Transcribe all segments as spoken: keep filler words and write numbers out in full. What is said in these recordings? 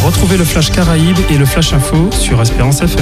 Retrouvez le Flash Caraïbes et le Flash Info sur Espérance F M.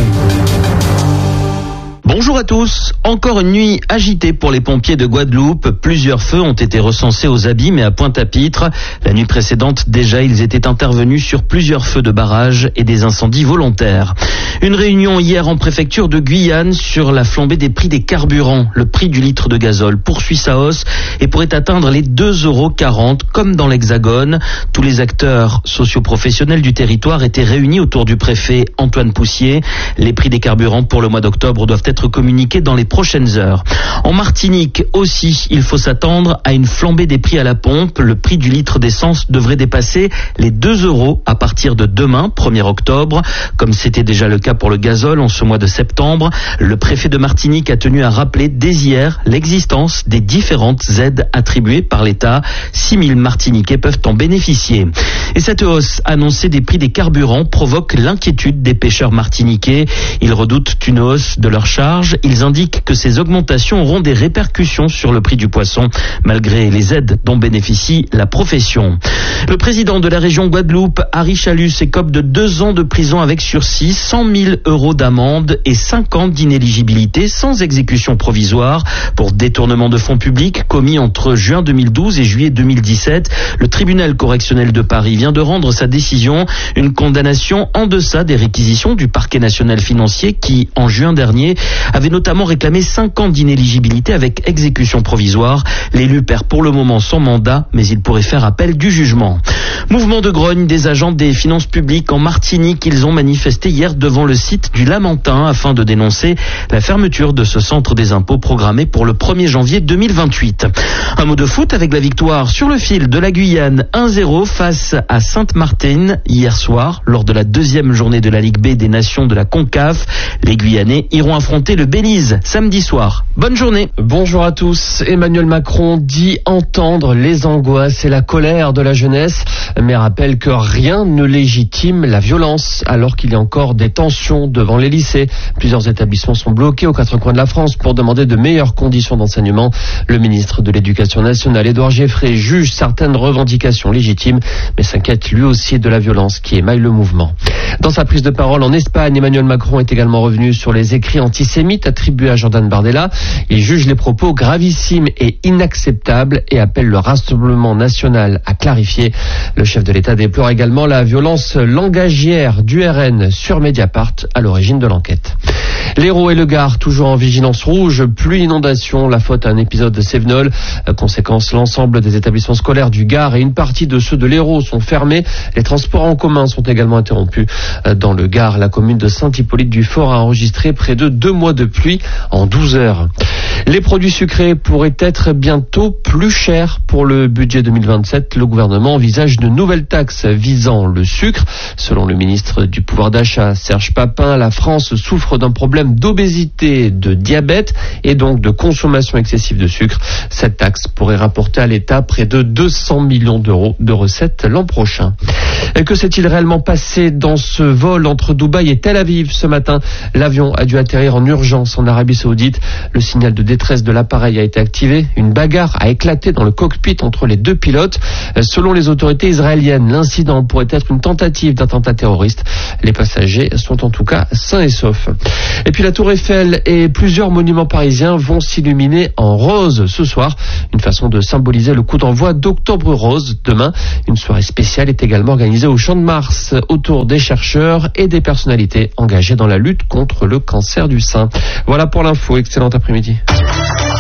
Bonjour à tous. Encore une nuit agitée pour les pompiers de Guadeloupe. Plusieurs feux ont été recensés aux Abîmes et à Pointe-à-Pitre. La nuit précédente, déjà, ils étaient intervenus sur plusieurs feux de barrage et des incendies volontaires. Une réunion hier en préfecture de Guyane sur la flambée des prix des carburants. Le prix du litre de gazole poursuit sa hausse et pourrait atteindre les deux euros quarante comme dans l'Hexagone. Tous les acteurs socio-professionnels du territoire étaient réunis autour du préfet Antoine Poussier. Les prix des carburants pour le mois d'octobre doivent être communiqués dans les prochaines heures. En Martinique aussi, il faut s'attendre à une flambée des prix à la pompe. Le prix du litre d'essence devrait dépasser les deux euros à partir de demain, premier octobre. Comme c'était déjà le cas pour le gazole en ce mois de septembre, le préfet de Martinique a tenu à rappeler dès hier l'existence des différentes aides attribuées par l'État. six mille Martiniquais peuvent en bénéficier. Et cette hausse annoncée des prix des carburants provoque l'inquiétude des pêcheurs martiniquais. Ils redoutent une hausse de leur charge. Ils indiquent que ces augmentations auront des répercussions sur le prix du poisson, malgré les aides dont bénéficie la profession. Le président de la région Guadeloupe, Harry Chalus, écope de deux ans de prison avec sursis, cent mille euros d'amende et cinq ans d'inéligibilité sans exécution provisoire pour détournement de fonds publics commis entre juin deux mille douze et juillet deux mille dix-sept. Le tribunal correctionnel de Paris vient de rendre sa décision, une condamnation en deçà des réquisitions du parquet national financier qui, en juin dernier, avait notamment réclamé cinq ans d'inéligibilité avec exécution provisoire. L'élu perd pour le moment son mandat, mais il pourrait faire appel du jugement. Mouvement de grogne des agents des finances publiques en Martinique. Ils ont manifesté hier devant le site du Lamentin afin de dénoncer la fermeture de ce centre des impôts programmé pour le premier janvier deux mille vingt-huit. Un mot de foot avec la victoire sur le fil de la Guyane un zéro face à Sainte-Martine hier soir lors de la deuxième journée de la Ligue B des Nations de la CONCAF. Les Guyanais iront affronter le Belize samedi soir. Bonne journée. Bonjour à tous. Emmanuel Macron dit entendre les angoisses et la colère de la jeunesse, mais rappelle que rien ne légitime la violence alors qu'il y a encore des tensions devant les lycées. Plusieurs établissements sont bloqués aux quatre coins de la France pour demander de meilleures conditions d'enseignement. Le ministre de l'Éducation nationale, Édouard Gieffrey, juge certaines revendications légitimes, mais s'inquiète lui aussi de la violence qui émaille le mouvement. Dans sa prise de parole en Espagne, Emmanuel Macron est également revenu sur les écrits antisémites attribués à Jordan Bardella. Il juge les propos gravissimes et inacceptables et appelle le Rassemblement national à clarifier. Le chef de l'État déplore également la violence langagière du R N sur Mediapart à l'origine de l'enquête. L'Hérault et le Gard, toujours en vigilance rouge, pluie, inondation, la faute à un épisode de Cévenol. Conséquence, l'ensemble des établissements scolaires du Gard et une partie de ceux de l'Hérault sont fermés. Les transports en commun sont également interrompus. Dans le Gard, la commune de Saint-Hippolyte-du-Fort a enregistré près de deux mois de pluie en douze heures. Les produits sucrés pourraient être bientôt plus chers pour le budget deux mille vingt-sept. Le gouvernement envisage de nouvelles taxes visant le sucre. Selon le ministre du pouvoir d'achat, Serge Papin, la France souffre d'un problème d'obésité, de diabète et donc de consommation excessive de sucre. Cette taxe pourrait rapporter à l'État près de deux cents millions d'euros de recettes l'an prochain. Et que s'est-il réellement passé dans ce vol entre Dubaï et Tel Aviv ce matin? L'avion a dû atterrir en urgence en Arabie Saoudite. Le signal de détresse de l'appareil a été activé. Une bagarre a éclaté dans le cockpit entre les deux pilotes. Selon les autorités israéliennes, l'incident pourrait être une tentative d'attentat terroriste. Les passagers sont en tout cas sains et saufs. Et puis la Tour Eiffel et plusieurs monuments parisiens vont s'illuminer en rose ce soir. Une façon de symboliser le coup d'envoi d'Octobre Rose demain. Une soirée spéciale est également organisée au Champ de Mars autour des chercheurs et des personnalités engagées dans la lutte contre le cancer du sein. Voilà pour l'info. Excellent après-midi.